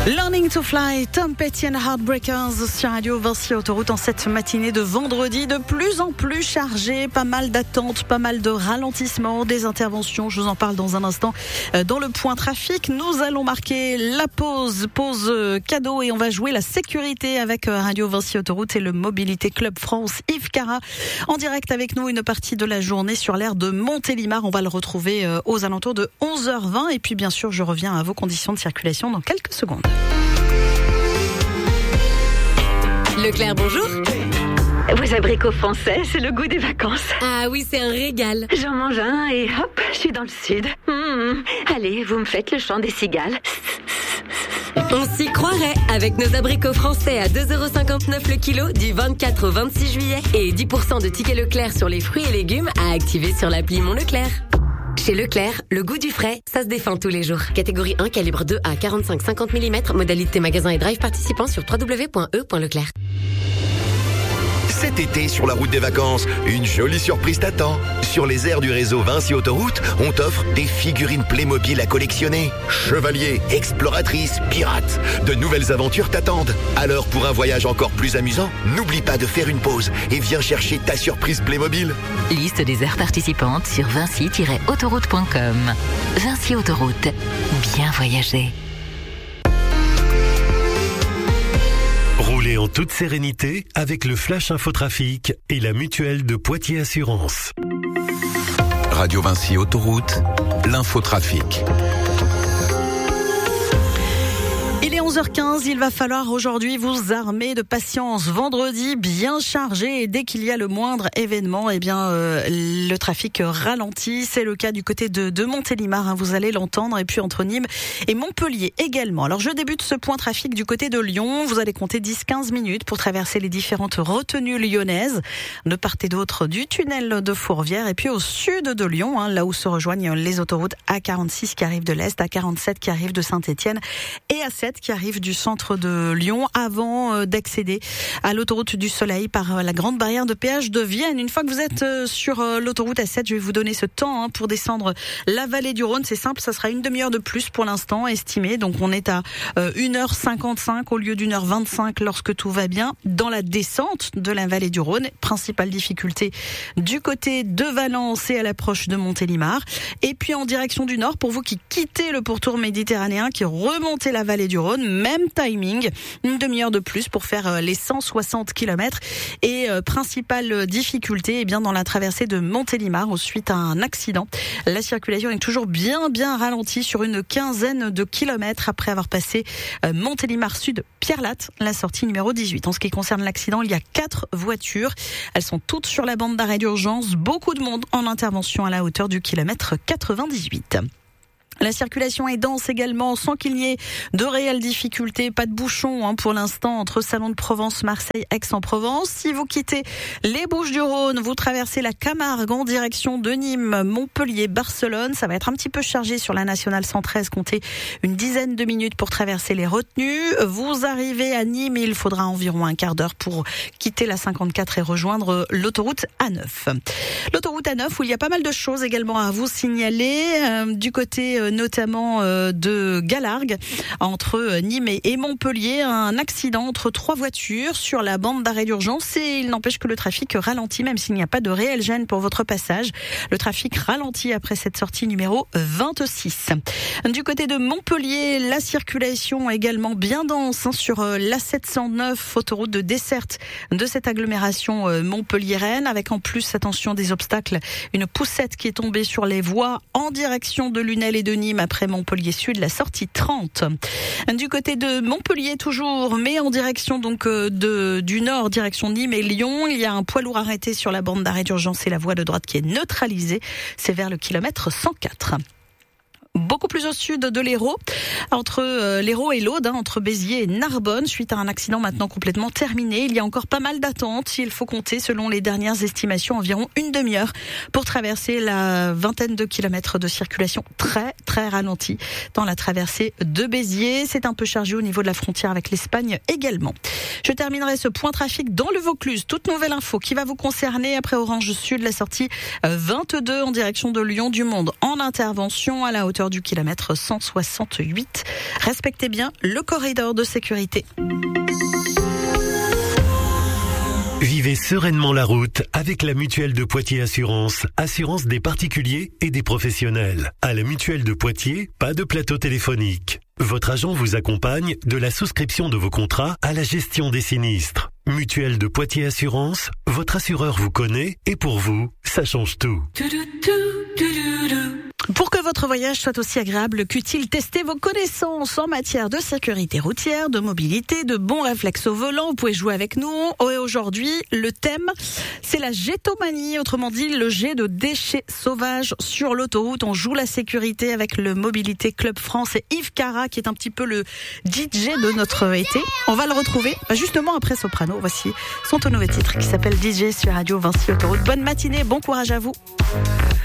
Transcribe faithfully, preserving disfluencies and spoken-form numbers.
Learning to Fly, Tom Petty and Heartbreakers sur Radio Vinci Autoroute en cette matinée de vendredi, de plus en plus chargée, pas mal d'attentes, pas mal de ralentissements, des interventions, je vous en parle dans un instant dans le point trafic. Nous allons marquer la pause, pause cadeau et on va jouer la sécurité avec Radio Vinci Autoroute et le Mobilité Club France. Yves Cara en direct avec nous une partie de la journée sur l'aire de Montélimar. On va le retrouver aux alentours de onze heures vingt et puis bien sûr je reviens à vos conditions de circulation dans quelques secondes. Leclerc, bonjour. Vos abricots français, c'est le goût des vacances. Ah oui, c'est un régal. J'en mange un et hop, je suis dans le sud. Mmh. Allez, vous me faites le chant des cigales. On s'y croirait avec nos abricots français à deux euros cinquante-neuf le kilo du vingt-quatre au vingt-six juillet et dix pour cent de tickets Leclerc sur les fruits et légumes à activer sur l'appli Mon Leclerc. Chez Leclerc, le goût du frais, ça se défend tous les jours. Catégorie un, calibre deux à quarante-cinq à cinquante millimètres, modalité magasin et drive participant sur w w w point e point leclerc. Cet été, sur la route des vacances, une jolie surprise t'attend. Sur les aires du réseau Vinci Autoroute, on t'offre des figurines Playmobil à collectionner. Chevaliers, exploratrices, pirates, de nouvelles aventures t'attendent. Alors pour un voyage encore plus amusant, n'oublie pas de faire une pause et viens chercher ta surprise Playmobil. Liste des aires participantes sur vinci tiret autoroute point com. Vinci Autoroute, bien voyager. Roulez en toute sérénité avec le Flash Infotrafic et la mutuelle de Poitiers Assurance. Radio Vinci Autoroute, l'infotrafic. Il est onze heures quinze, il va falloir aujourd'hui vous armer de patience. Vendredi bien chargé et dès qu'il y a le moindre événement, eh bien euh, le trafic ralentit. C'est le cas du côté de, de Montélimar, hein, vous allez l'entendre, et puis entre Nîmes et Montpellier également. Alors je débute ce point trafic du côté de Lyon. Vous allez compter dix à quinze minutes pour traverser les différentes retenues lyonnaises, de part et d'autre du tunnel de Fourvière, et puis au sud de Lyon, hein, là où se rejoignent les autoroutes A quarante-six qui arrivent de l'Est, A quarante-sept qui arrive de Saint-Étienne et A sept qui arrive du centre de Lyon avant d'accéder à l'autoroute du Soleil par la grande barrière de péage de Vienne. Une fois que vous êtes sur l'autoroute A sept, je vais vous donner ce temps hein, pour descendre la vallée du Rhône. C'est simple, ça sera une demi-heure de plus pour l'instant estimé. Donc on est à une heure cinquante-cinq au lieu d'une heure vingt-cinq lorsque tout va bien dans la descente de la vallée du Rhône. Principale difficulté du côté de Valence et à l'approche de Montélimar. Et puis en direction du nord, pour vous qui quittez le pourtour méditerranéen, qui remontez la vallée du Rhône, même timing, une demi-heure de plus pour faire les cent soixante kilomètres. Et euh, principale difficulté, eh bien dans la traversée de Montélimar, suite à un accident. La circulation est toujours bien bien ralentie sur une quinzaine de kilomètres après avoir passé euh, Montélimar Sud, Pierre-Latte, la sortie numéro dix-huit. En ce qui concerne l'accident, il y a quatre voitures. Elles sont toutes sur la bande d'arrêt d'urgence. Beaucoup de monde en intervention à la hauteur du kilomètre quatre-vingt-dix-huit. La circulation est dense également, sans qu'il n'y ait de réelles difficultés. Pas de bouchons hein, pour l'instant entre Salon de Provence, Marseille, Aix-en-Provence. Si vous quittez les Bouches-du-Rhône, vous traversez la Camargue en direction de Nîmes, Montpellier, Barcelone. Ça va être un petit peu chargé sur la nationale cent treize. Comptez une dizaine de minutes pour traverser les retenues. Vous arrivez à Nîmes et il faudra environ un quart d'heure pour quitter la cinquante-quatre et rejoindre l'autoroute A neuf. L'autoroute A neuf où il y a pas mal de choses également à vous signaler. Euh, du côté euh, notamment euh, de Galargues, entre Nîmes et Montpellier, un accident entre trois voitures sur la bande d'arrêt d'urgence et il n'empêche que le trafic ralentit, même s'il n'y a pas de réelle gêne pour votre passage. Le trafic ralentit après cette sortie numéro vingt-six. Du côté de Montpellier, la circulation également bien dense hein, sur l'A sept cent neuf, autoroute de desserte de cette agglomération euh, Montpellier-Rennes, avec en plus, attention, des obstacles, une poussette qui est tombée sur les voies en direction de Lunel et de Nîmes après Montpellier Sud, la sortie trente. Du côté de Montpellier toujours, mais en direction donc de, du nord, direction Nîmes et Lyon, il y a un poids lourd arrêté sur la bande d'arrêt d'urgence et la voie de droite qui est neutralisée. C'est vers le kilomètre cent quatre. Beaucoup plus au sud de l'Hérault, entre euh, l'Hérault et l'Aude, hein, entre Béziers et Narbonne, suite à un accident maintenant complètement terminé. Il y a encore pas mal d'attentes. Il faut compter, selon les dernières estimations, environ une demi-heure pour traverser la vingtaine de kilomètres de circulation très très ralentie dans la traversée de Béziers. C'est un peu chargé au niveau de la frontière avec l'Espagne également. Je terminerai ce point trafic dans le Vaucluse. Toute nouvelle info qui va vous concerner après Orange Sud, la sortie vingt-deux en direction de Lyon du Monde en intervention à la hauteur hauteur du kilomètre cent soixante-huit. Respectez bien le corridor de sécurité. Vivez sereinement la route avec la Mutuelle de Poitiers Assurance. Assurance des particuliers et des professionnels. À la Mutuelle de Poitiers, pas de plateau téléphonique. Votre agent vous accompagne de la souscription de vos contrats à la gestion des sinistres. Mutuelle de Poitiers Assurance, votre assureur vous connaît et pour vous, ça change tout. Pour que votre voyage soit aussi agréable qu'utile, testez vos connaissances en matière de sécurité routière, de mobilité, de bons réflexes au volant. Vous pouvez jouer avec nous. Et aujourd'hui, le thème, c'est la jetomanie, autrement dit le jet de déchets sauvages sur l'autoroute. On joue la sécurité avec le Mobilité Club France et Yves Cara, qui est un petit peu le D J de notre été. On va le retrouver justement après Soprano. Voici son tout nouveau titre qui s'appelle D J sur Radio Vinci Autoroute. Bonne matinée, bon courage à vous.